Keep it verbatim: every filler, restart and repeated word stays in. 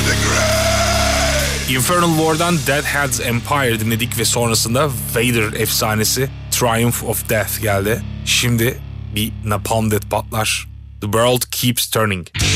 Infernal War'dan Deadhead's Empire dinledik ve sonrasında Vader efsanesi Triumph of Death geldi. Şimdi bir Napalm Death patlar. The World Keeps Turning.